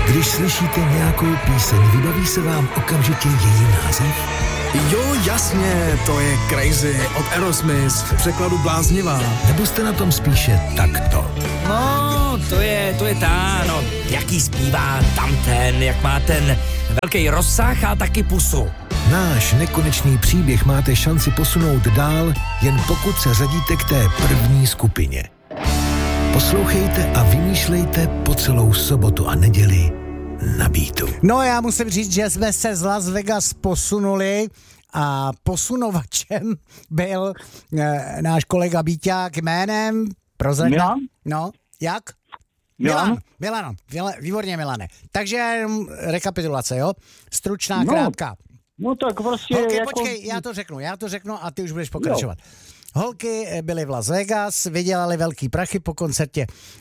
Když slyšíte nějakou píseň, vybaví se vám okamžitě její název? Jo, jasně, to je Crazy od Aerosmith, v překladu bláznivá. Nebo jste na tom spíše takto? No, to je ta, no, jaký zpívá tamten, jak má ten velký rozsah a taky pusu. Náš nekonečný příběh máte šanci posunout dál, jen pokud se řadíte k té první skupině. Poslouchejte a vymýšlejte po celou sobotu a neděli na Beatu. No, já musím říct, že jsme se z Las Vegas posunuli a posunovačem byl náš kolega Bíťák jménem Milan? No, jak? Milan, výborně Milane. Takže rekapitulace, jo? Stručná, krátká. No tak prostě Holky, jako... počkej, já to řeknu a ty už budeš pokračovat. Holky byly v Las Vegas, vydělali velký prachy po koncertě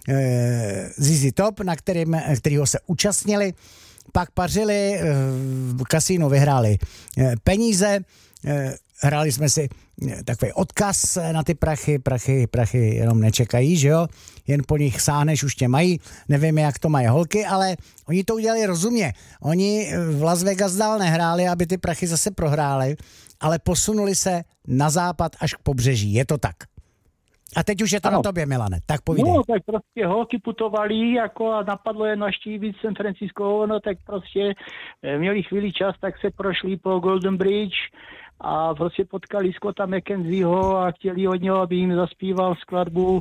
ZZ Top, na kterýho se účastnili, pak pařili, v kasínu vyhráli peníze, hráli jsme si takový odkaz na ty prachy jenom nečekají, že jo, jen po nich sáhneš, už tě mají, nevím, jak to mají holky, ale oni to udělali rozumně, oni v Las Vegas dál nehráli, aby ty prachy zase prohráli, ale posunuli se na západ až k pobřeží, je to tak. A teď už je to na tobě, Milane, tak povídej. No, tak prostě holky putovali jako a napadlo je naštívit San Francisco, no tak prostě měli chvíli čas, tak se prošli po Golden Bridge a prostě potkali Scotta McKenzieho a chtěli od něho, aby jim zaspíval skladbu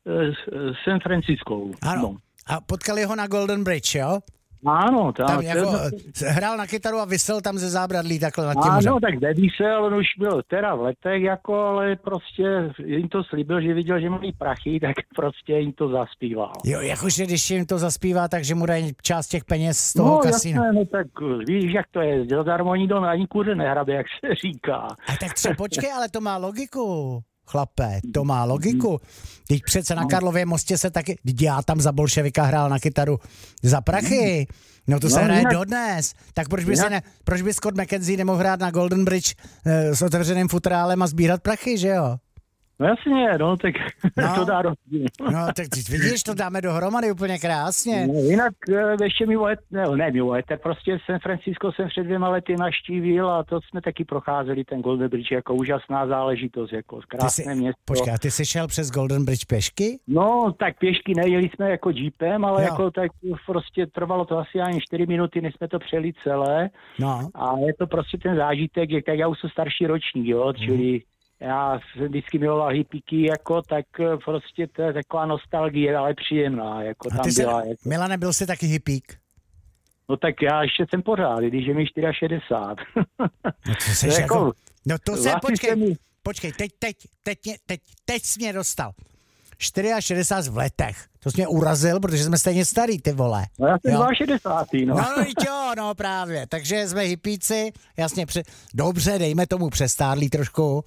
San Francisco. Ano, no. A potkali ho na Golden Bridge, jo? Ano, tam jako hrál na kytaru a visel tam ze zábradlí takhle nad tím mořem. Ano, tak nevysel, on už byl teda v letech, jako, ale prostě jim to slíbil, že viděl, že mají prachy, tak prostě jim to zaspíval. Jo, jakože když jim to zaspívá, takže mu dají část těch peněz z toho kasína. Jasné, no tak víš, jak to je, zadarmo nikdo ani kuře nehrabe, jak se říká. A tak třeba počkej, ale to má logiku. Chlape, to má logiku. Teď přece na Karlově mostě se taky... Já tam za bolševika hrál na kytaru za prachy. No to se hraje dodnes. Tak proč by Scott McKenzie nemohl hrát na Golden Bridge s otevřeným futrálem a sbírat prachy, že jo? No jasně, no tak to dá rozdíl. No tak vidíš, to dáme dohromady úplně krásně. No, jinak ještě mimo éter, prostě San Francisco jsem před 2 lety navštívil a to jsme taky procházeli, ten Golden Bridge, jako úžasná záležitost, jako krásné město. Počkej, ty jsi šel přes Golden Bridge pěšky? No, tak pěšky nejeli jsme jako jeepem, ale jako tak prostě trvalo to asi ani 4 minuty, než jsme to přeli celé. No. A je to prostě ten zážitek, jak já už jsem starší ročník, jo, čili já jsem vždycky miloval hippíky, jako, tak prostě to je taková nostalgie, ale příjemná, jako tam byla. Jako... Milane, byl jsi taky hippík? No tak já ještě jsem pořád, když je mi 64. No to jsi jako... No to se, počkej, teď jsi mě dostal. 64 v letech. To jsi mě urazil, protože jsme stejně starý, ty vole. No já jsem 62. No právě. Takže jsme hippíci, jasně, dobře, dejme tomu přestárlý trošku.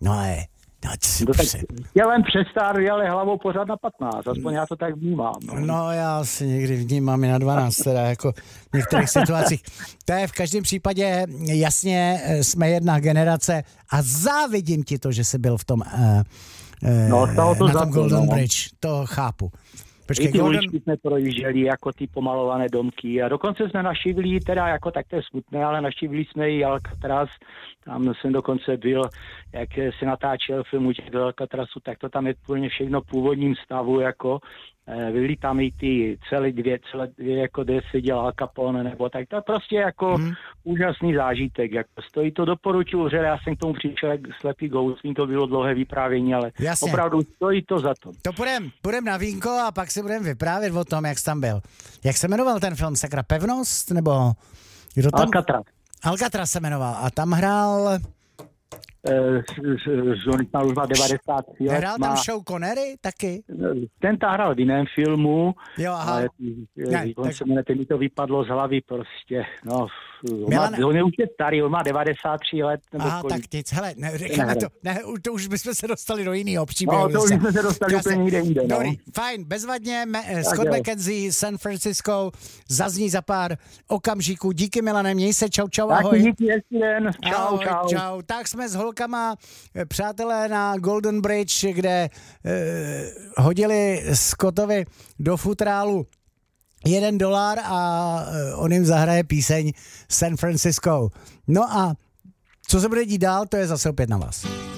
Tělem přestárlý, ale hlavou pořád na 15, aspoň já to tak vnímám. No já si někdy vnímám i na 12, teda jako v některých situacích. To je v každém případě jasně, jsme jedna generace a závidím ti to, že jsi byl v tom na tom Golden Bridge, to chápu. Počkej, ty uličky jsme projížděli jako ty pomalované domky a dokonce jsme navštívili, teda jako tak to je smutné, ale navštívili jsme i Alcatraz, tam jsem dokonce byl, jak se natáčel film do Alcatrazu, tak to tam je úplně všechno v původním stavu, jako byly tam i ty celé dvě jako kde seděl Al Capone, nebo tak to prostě jako úžasný zážitek, jako stojí to, doporučuji, že já jsem k tomu přišel jak slepý ghost, to bylo dlouhé vyprávění, ale opravdu stojí to za to. To půjdem na vínko a pak si budeme vyprávět o tom, jak jsi tam byl. Jak se jmenoval ten film, sakra, Pevnost, nebo kdo tam? Alcatraz se jmenoval a tam hrál... už má 93 let. Hrál tam Sean Connery taky? Ten hrál v jiném filmu. Jo, aha. Ten mi to vypadlo z hlavy prostě. No, on je už starý, on má 93 let. Aha, tak nic, hele, říkáme to, to už bychom se dostali do jiného příběhu. No, to už jsme se dostali úplně někde jinde. No. Dobrý, fajn, bezvadně, Scott McKenzie, San Francisco, zazní za pár okamžiků. Díky, Milane, měj se, čau, ahoj. Díky, hezký den, čau. Tak jsme s holkama, přátelé, na Golden Bridge, kde hodili Scottovi do futrálu $1 a on jim zahraje píseň San Francisco. No a co se bude dít dál, to je zase opět na vás.